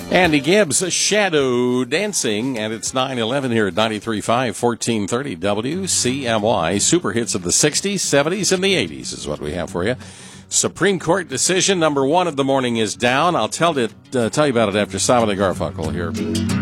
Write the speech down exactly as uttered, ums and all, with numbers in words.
Andy Gibbs, Shadow Dancing, and it's nine eleven here at ninety-three point five, fourteen thirty W C M Y. Super hits of the sixties, seventies, and the eighties is what we have for you. Supreme Court decision number one of the morning is down. I'll tell, it, uh, tell you about it after Simon and Garfunkel here.